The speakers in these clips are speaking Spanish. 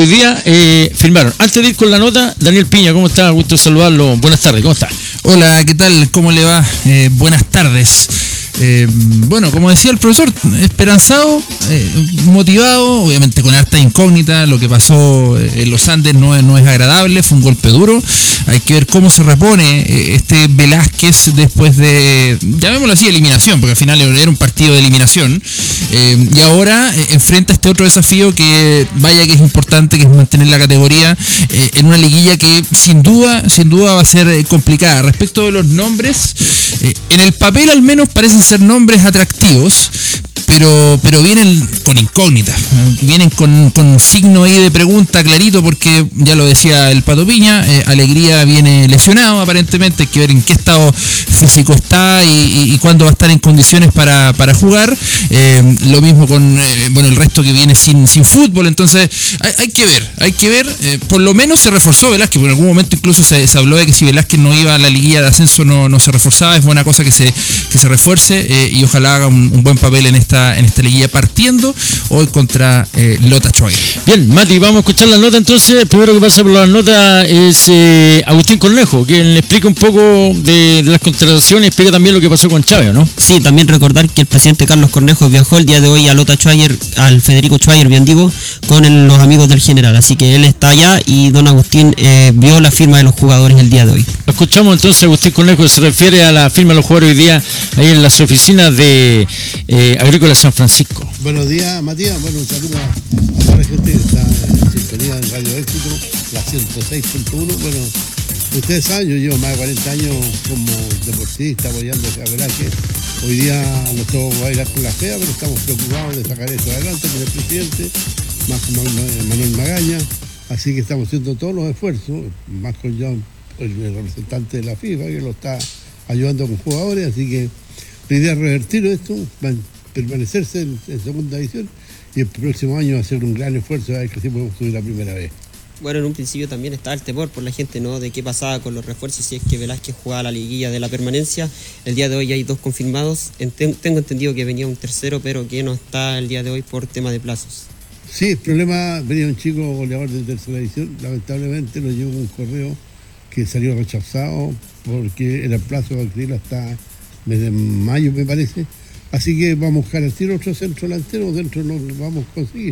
hoy día firmaron. Antes de ir con la nota, Daniel Piña, ¿cómo está? Gusto saludarlo. Buenas tardes, ¿cómo está? Hola, ¿qué tal? ¿Cómo le va? Buenas tardes. Bueno, como decía el profesor, esperanzado, motivado, obviamente con harta incógnita. Lo que pasó en los Andes no es agradable, fue un golpe duro. Hay que ver cómo se repone este Velázquez después de, llamémoslo así, eliminación, porque al final era un partido de eliminación. Y ahora enfrenta este otro desafío que vaya que es importante, que es mantener la categoría en una liguilla que sin duda va a ser complicada. Respecto de los nombres, en el papel al menos parecen ser nombres atractivos, pero vienen con incógnitas, vienen con signo ahí de pregunta clarito, porque ya lo decía el Pato Piña, Alegría viene lesionado aparentemente, hay que ver en qué estado físico está y cuándo va a estar en condiciones para jugar. Lo mismo con el resto que viene sin fútbol. Entonces hay que ver, por lo menos se reforzó Velázquez, porque en algún momento incluso se habló de que si Velázquez no iba a la liguilla de ascenso no se reforzaba. Es buena cosa que se refuerce y ojalá haga un buen papel en esta liguilla, partiendo hoy contra Lota Schwager. Bien, Mati, vamos a escuchar la nota entonces. El primero que pasa por la nota es Agustín Cornejo, quien le explica un poco de las contrataciones, explica también lo que pasó con Chávez, ¿no? Sí, también recordar que el presidente Carlos Cornejo viajó el día de hoy a Lota Schwager, al Federico Schwager, bien digo, con los amigos del general, así que él está allá y don Agustín vio la firma de los jugadores el día de hoy. Escuchamos entonces a Agustín Cornejo, que se refiere a la firma de los jugadores hoy día ahí en las oficinas de Agrícola San Francisco. Buenos días, Matías. Bueno, un saludo a toda la gente que está en sintonía en Radio Éxito, la 106.1. Bueno, ustedes saben, yo llevo más de 40 años como deportista apoyando a Velázquez. Hoy día nos toca bailar con la fea, pero estamos preocupados de sacar esto adelante con el presidente, más con Manuel Magaña. Así que estamos haciendo todos los esfuerzos, más con John, el representante de la FIFA, que lo está ayudando con jugadores. Así que la idea es revertir esto, permanecerse en segunda división y el próximo año hacer un gran esfuerzo a ver que sí podemos subir la primera vez. Bueno, en un principio también estaba el temor por la gente, ¿no?, de qué pasaba con los refuerzos si es que Velázquez jugaba la liguilla de la permanencia. El día de hoy hay 2 confirmados. Tengo entendido que venía un tercero, pero que no está el día de hoy por tema de plazos. Sí, el problema, venía un chico goleador de tercera división, lamentablemente nos llegó un correo que salió rechazado porque era el plazo de inscribirlo hasta mes de mayo, me parece. Así que vamos a buscar al tiro otro centro delantero, dentro no lo vamos a conseguir.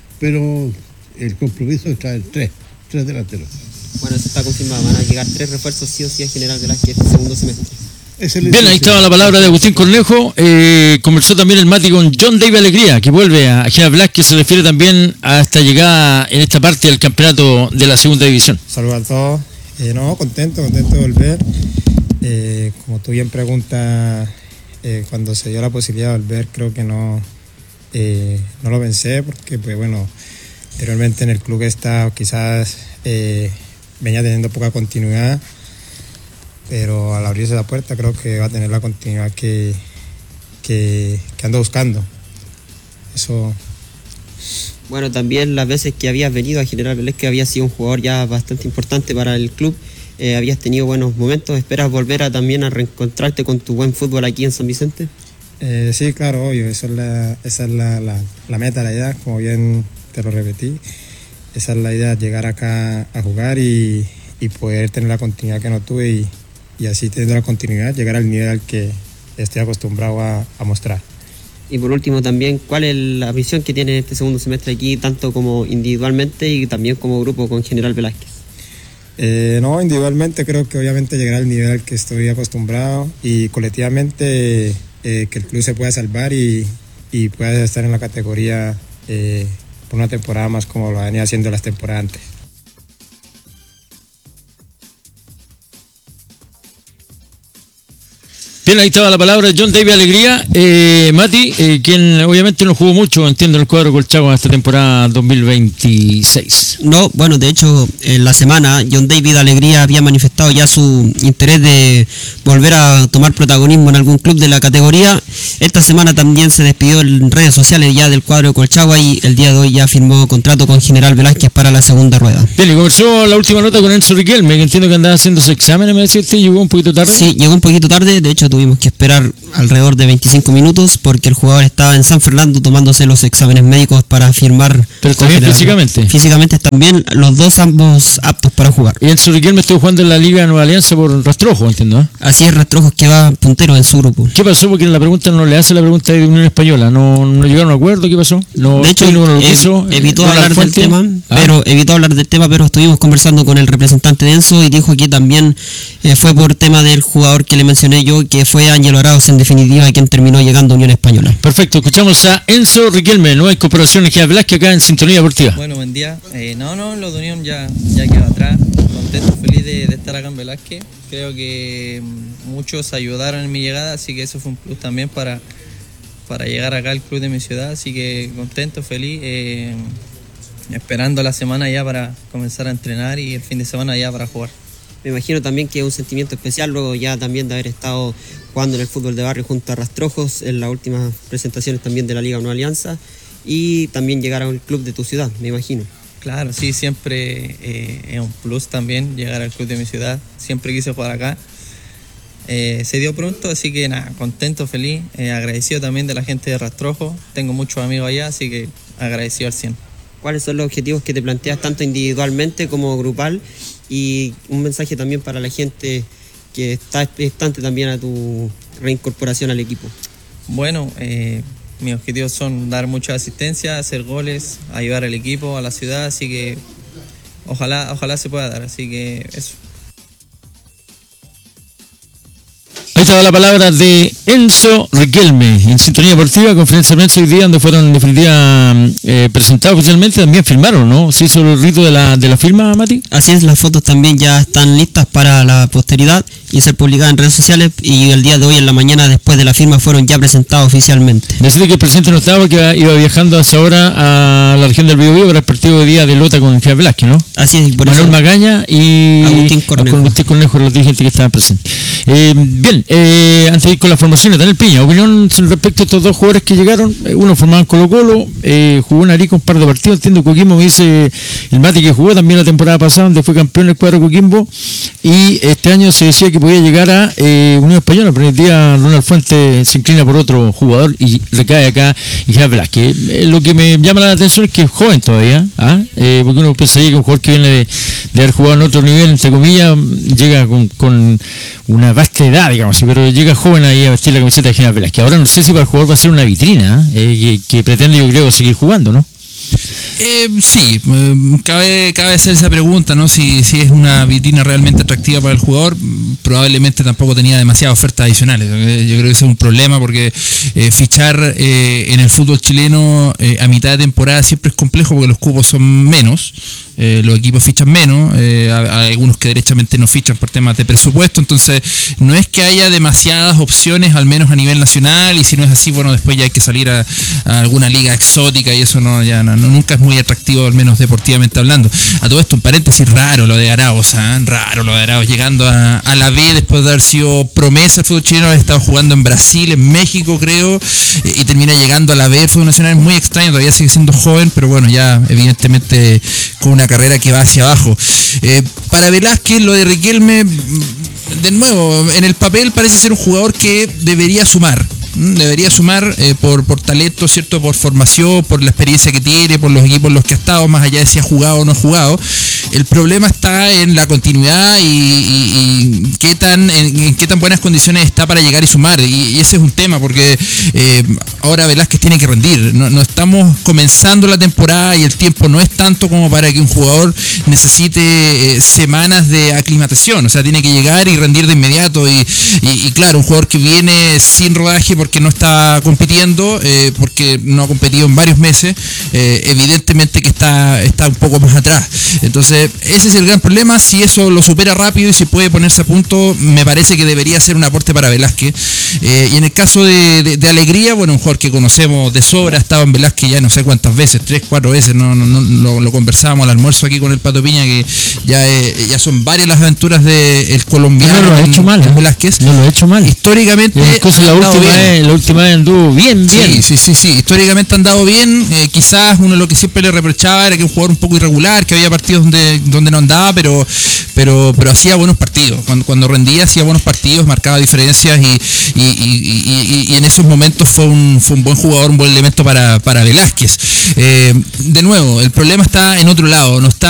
Pero el compromiso es traer tres delanteros. Bueno, eso está confirmado, van a llegar 3 refuerzos sí o sí a General Velázquez este segundo semestre. Bien, ahí estaba la palabra de Agustín Cornejo. Conversó también el Mati con John David Alegría, que vuelve a General Velázquez, se refiere también a esta llegada en esta parte del campeonato de la segunda división. Saludos a todos. Contento de volver. Como tú bien preguntas, cuando se dio la posibilidad de volver, creo que no lo pensé, porque pues bueno, anteriormente en el club quizás venía teniendo poca continuidad, pero al abrirse la puerta creo que va a tener la continuidad que ando buscando. Eso. Bueno, también las veces que habías venido a General Velázquez habías sido un jugador ya bastante importante para el club, habías tenido buenos momentos. ¿Esperas volver también a reencontrarte con tu buen fútbol aquí en San Vicente? Sí, claro, obvio, esa es la meta, la idea, como bien te lo repetí. Esa es la idea, llegar acá a jugar y poder tener la continuidad que no tuve y así tener la continuidad, llegar al nivel al que estoy acostumbrado a mostrar. Y por último también, ¿cuál es la visión que tiene este segundo semestre aquí, tanto como individualmente y también como grupo con General Velázquez? Individualmente creo que obviamente llegar al nivel al que estoy acostumbrado y colectivamente que el club se pueda salvar y pueda estar en la categoría por una temporada más como lo venía haciendo las temporadas antes. Bien, ahí estaba la palabra de John David Alegría. Mati, quien obviamente no jugó mucho, entiendo, en el cuadro colchagua en esta temporada 2026. No, bueno, de hecho, en la semana John David Alegría había manifestado ya su interés de volver a tomar protagonismo en algún club de la categoría. Esta semana también se despidió en redes sociales ya del cuadro de Colchagua y el día de hoy ya firmó contrato con General Velázquez para la segunda rueda. Bien, y conversó la última nota con Enzo Riquelme, que entiendo que andaba haciendo sus exámenes, me decía usted, llegó un poquito tarde. Sí, llegó un poquito tarde, de hecho tuvimos que esperar alrededor de 25 minutos porque el jugador estaba en San Fernando tomándose los exámenes médicos para firmar. Pero está bien físicamente. Físicamente están bien, ambos aptos para jugar. Y Enzo Riquelme estuvo jugando en la Liga Nueva Alianza por Rastrojos, entiendo. Así es, Rastrojos, que va puntero en su grupo. ¿Qué pasó? Porque en la pregunta no le hace la pregunta de Unión Española. ¿No llegaron a acuerdo? ¿Qué pasó? No, de hecho, evitó hablar del tema, pero estuvimos conversando con el representante de Enzo y dijo que también fue por tema del jugador que le mencioné yo, que fue Ángelo Arauz, en definitiva, quien terminó llegando a Unión Española. Perfecto, escuchamos a Enzo Riquelme, nueva incorporación en Gia Velázquez acá en Sintonía Deportiva. Bueno, buen día. Lo de Unión ya quedó atrás. Contento, feliz de estar acá en Velázquez. Creo que muchos ayudaron en mi llegada, así que eso fue un plus también para llegar acá al club de mi ciudad. Así que contento, feliz, esperando la semana ya para comenzar a entrenar y el fin de semana ya para jugar. Me imagino también que es un sentimiento especial luego ya también de haber estado jugando en el fútbol de barrio junto a Rastrojos en las últimas presentaciones también de la Liga Nueva Alianza y también llegar a un club de tu ciudad, me imagino. Claro, sí, siempre es un plus también llegar al club de mi ciudad. Siempre quise jugar acá. Se dio pronto, así que nada, contento, feliz, agradecido también de la gente de Rastrojos. Tengo muchos amigos allá, así que agradecido al 100. ¿Cuáles son los objetivos que te planteas tanto individualmente como grupal? Y un mensaje también para la gente que está expectante también a tu reincorporación al equipo. Bueno, mis objetivos son dar mucha asistencia, hacer goles, ayudar al equipo, a la ciudad, así que ojalá se pueda dar, así que eso. Ahí estaba la palabra de Enzo Riquelme en Sintonía Deportiva, conferencia de prensa hoy día donde fueron en definitiva presentados oficialmente, también firmaron, ¿no? ¿Se hizo el rito de la firma, Mati? Así es, las fotos también ya están listas para la posteridad y ser publicadas en redes sociales y el día de hoy en la mañana después de la firma fueron ya presentados oficialmente. Decirle que el presidente no estaba porque iba viajando hasta ahora a la región del Biobío para el partido de día de Lota con Gia Velázquez, ¿no? Así es, por Manuel eso Magaña y Agustín Cornejo, los dirigentes que estaban presentes. Bien, antes de ir con las formaciones, Daniel Piña, opinión respecto a estos dos jugadores que llegaron. Uno formado en Colo-Colo, jugó en Arica un par de partidos, entiendo Coquimbo, me dice el Mati que jugó también la temporada pasada donde fue campeón del cuadro Coquimbo y este año se decía que podía llegar a Unión Española, pero el día Ronald Fuentes se inclina por otro jugador y recae acá en Gia Velázquez. Lo que me llama la atención es que es joven todavía, porque uno pensaría que un jugador que viene de haber jugado en otro nivel, entre comillas, llega con una vasta edad, digamos, pero llega joven ahí a vestir la camiseta de Gia Velázquez. Ahora no sé si para el jugador va a ser una vitrina que pretende, yo creo, seguir jugando, ¿no? Sí, cabe hacer esa pregunta, ¿no? Si es una vitrina realmente atractiva para el jugador. Probablemente tampoco tenía demasiadas ofertas adicionales. Yo creo que ese es un problema porque fichar en el fútbol chileno a mitad de temporada siempre es complejo porque los cupos son menos. Los equipos fichan menos, hay algunos que derechamente no fichan por temas de presupuesto, entonces no es que haya demasiadas opciones, al menos a nivel nacional, y si no es así, bueno, después ya hay que salir a alguna liga exótica y eso nunca es muy atractivo, al menos deportivamente hablando. A todo esto, un paréntesis, raro lo de Arauz, llegando a la B después de haber sido promesa del fútbol chileno, haber estado jugando en Brasil, en México creo, y termina llegando a la B del fútbol nacional. Es muy extraño, todavía sigue siendo joven, pero bueno, ya evidentemente con una carrera que va hacia abajo. Para Velázquez, lo de Riquelme, de nuevo, en el papel parece ser un jugador que debería sumar por talento, ¿cierto? Por formación, por la experiencia que tiene, por los equipos en los que ha estado, más allá de si ha jugado o no ha jugado. El problema está en la continuidad y en qué tan buenas condiciones está para llegar y sumar, y ese es un tema porque ahora Velázquez tiene que rendir. No estamos comenzando la temporada y el tiempo no es tanto como para que un jugador necesite semanas de aclimatación, o sea, tiene que llegar y rendir de inmediato y claro, un jugador que viene sin rodaje porque no está compitiendo, porque no ha competido en varios meses, evidentemente que está un poco más atrás. Entonces ese es el gran problema. Si eso lo supera rápido y si puede ponerse a punto, me parece que debería ser un aporte para Velázquez. Y en el caso de Alegría, bueno, un jugador que conocemos de sobra, ha estado en Velázquez ya no sé cuántas veces, 3, 4 veces, lo conversábamos al almuerzo aquí con el Pato Piña, que ya son varias las aventuras del colombiano. No lo ha hecho mal, Velázquez. No lo ha hecho mal. Históricamente la última vez anduvo bien. Sí, históricamente ha andado bien. Quizás uno lo que siempre le reprochaba era que un jugador un poco irregular, que había partidos donde donde no andaba, pero hacía buenos partidos. Cuando rendía hacía buenos partidos, marcaba diferencias y en esos momentos fue un buen jugador, un buen elemento para Velázquez. De nuevo, el problema está en otro lado, no está